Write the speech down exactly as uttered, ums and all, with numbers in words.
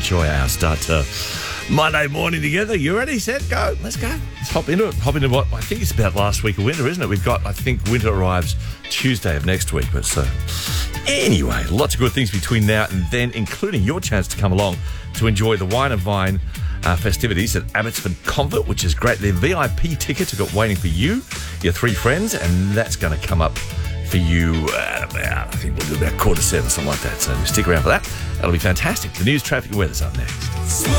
enjoy our start to Monday morning together. You ready, set, go? Let's go. Let's hop into it. Hop into what I think it's about last week of winter, isn't it? We've got, I think, winter arrives Tuesday of next week. But so, anyway, lots of good things between now and then, including your chance to come along to enjoy the Wine and Vine uh, festivities at Abbotsford Convent, which is great. Their V I P tickets are got waiting for you, your three friends, and that's going to come up for you at about, I think we'll do about quarter to seven, something like that. So stick around for that. That'll be fantastic. The news, traffic, and weather's up next.